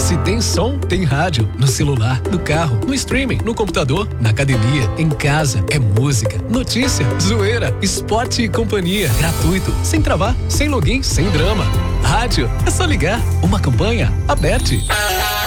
Se tem som, tem rádio. No celular, no carro, no streaming, no computador, na academia, em casa. É música, notícia, zoeira, esporte e companhia. Gratuito, sem travar, sem login, sem drama. Rádio, é só ligar. Uma campanha, Aberte.